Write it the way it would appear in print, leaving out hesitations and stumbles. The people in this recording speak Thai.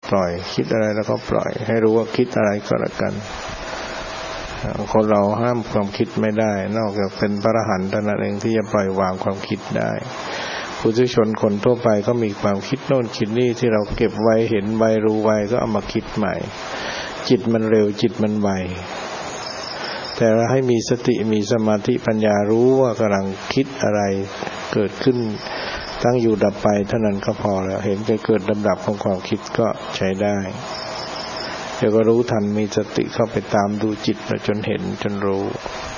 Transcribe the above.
ปล่อยคิดอะไรแล้วก็ปล่อยให้รู้ว่าคิดอะไรก็แล้วกันคนเราห้ามความคิดไม่ได้นอกจากเป็นพระอรหันต์เท่านั้นเองที่จะปล่อยวางความคิดได้ปุถุชนคนทั่วไปก็มีความคิดโน่นคิดนี่ที่เราเก็บไว้เห็นไว้รู้ไว้ก็เอามาคิดใหม่จิตมันเร็วจิตมันไวแต่เราให้มีสติมีสมาธิปัญญารู้ว่ากำลังคิดอะไรเกิดขึ้นตั้งอยู่ดับไปเท่านั้นก็พอแล้วเห็นการเกิดดับของความคิดก็ใช้ได้เดี๋ยวก็รู้ทันมีสติเข้าไปตามดูจิตจนเห็นจนรู้